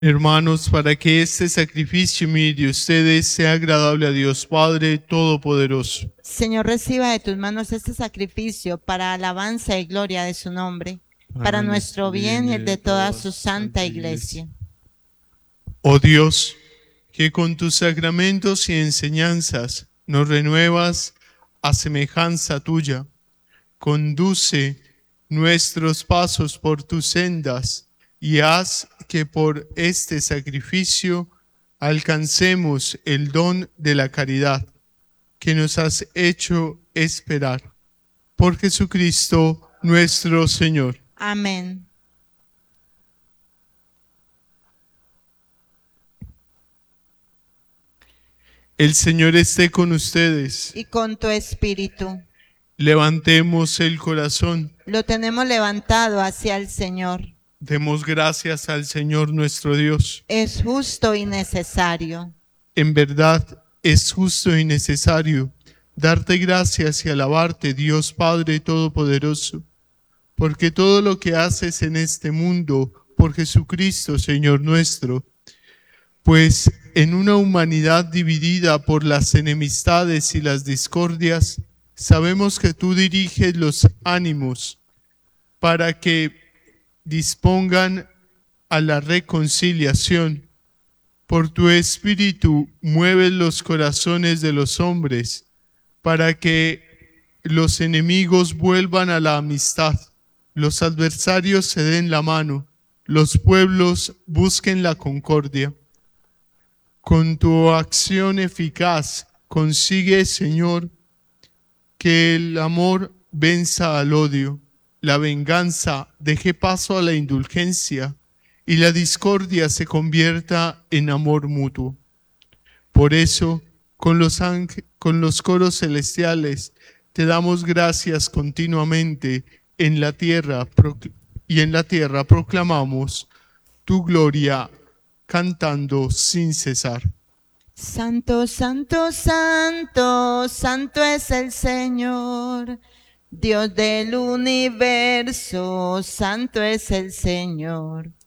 Hermanos, para que este sacrificio mío de ustedes sea agradable a Dios Padre Todopoderoso. Señor, reciba de tus manos este sacrificio para alabanza y gloria de su nombre, para nuestro bien y el de toda su santa iglesia. Oh Dios, que con tus sacramentos y enseñanzas nos renuevas a semejanza tuya, conduce nuestros pasos por tus sendas y haz que por este sacrificio alcancemos el don de la caridad que nos has hecho esperar. Por Jesucristo nuestro Señor. Amén. El Señor esté con ustedes. Y con tu espíritu. Levantemos el corazón. Lo tenemos levantado hacia el Señor. Demos gracias al Señor nuestro Dios. Es justo y necesario. En verdad es justo y necesario darte gracias y alabarte, Dios Padre Todopoderoso, porque todo lo que haces en este mundo, por Jesucristo, Señor nuestro, pues en una humanidad dividida por las enemistades y las discordias, sabemos que tú diriges los ánimos para que dispongan a la reconciliación. Por tu Espíritu mueves los corazones de los hombres para que los enemigos vuelvan a la amistad, los adversarios se den la mano, los pueblos busquen la concordia. Con tu acción eficaz consigue, Señor, que el amor venza al odio, la venganza deje paso a la indulgencia y la discordia se convierta en amor mutuo. Por eso, con los coros celestiales, te damos gracias continuamente y en la tierra proclamamos tu gloria cantando sin cesar. Santo, santo, santo, santo es el Señor, Dios del universo, santo es el Señor.